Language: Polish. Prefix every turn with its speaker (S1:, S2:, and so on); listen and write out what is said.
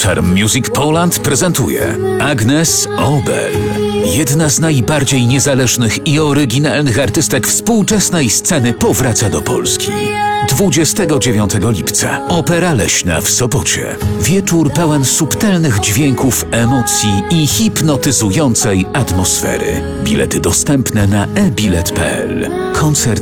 S1: Charm Music Poland prezentuje Agnes Obel. Jedna z najbardziej niezależnych i oryginalnych artystek współczesnej sceny powraca do Polski. 29 lipca Opera Leśna w Sopocie. Wieczór pełen subtelnych dźwięków, emocji i hipnotyzującej atmosfery. Bilety dostępne na ebilet.pl. Koncert